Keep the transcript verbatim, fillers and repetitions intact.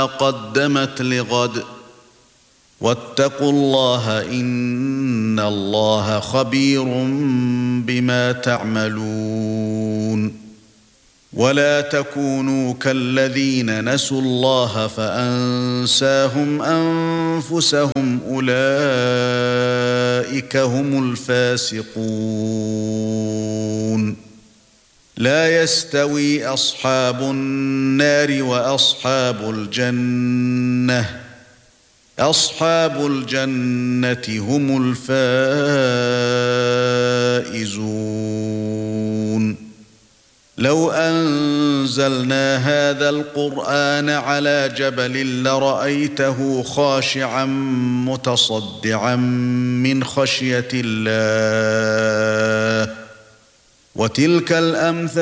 قدمت لغد واتقوا الله إن الله خبير بما تعملون ولا تكونوا كالذين نسوا الله فأنساهم أنفسهم أولئك هم الفاسقون لا يستوي أصحاب النار وأصحاب الجنة أصحاب الجنة هم الفائزون لو أنزلنا هذا القرآن على جبل لرأيته خاشعا متصدعا من خشية الله وتلك الأمثال